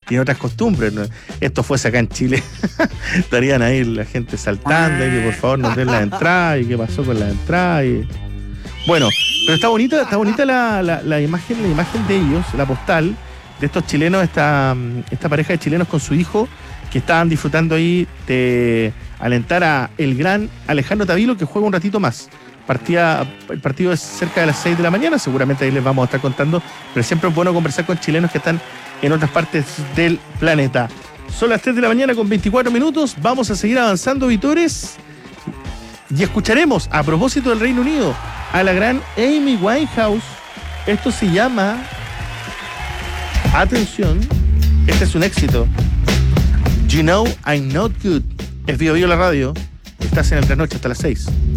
tiene otras costumbres, ¿no? Esto fuese acá en Chile, estarían ahí la gente saltando y que por favor nos den la entrada y qué pasó con la entrada. Bueno, pero está bonita la imagen de ellos, la postal de estos chilenos, esta pareja de chilenos con su hijo, que estaban disfrutando ahí de alentar a el gran Alejandro Tavilo, que juega un ratito más. El partido es cerca de las 6 de la mañana, seguramente ahí les vamos a estar contando, pero siempre es bueno conversar con chilenos que están en otras partes del planeta. Son las 3 de la mañana con 24 minutos, vamos a seguir avanzando, Vitores, y escucharemos, a propósito del Reino Unido, a la gran Amy Winehouse. Esto se llama... Atención, este es un éxito. You know I'm not good. Es Bio Bio la radio. Estás en el trasnoche hasta las 6.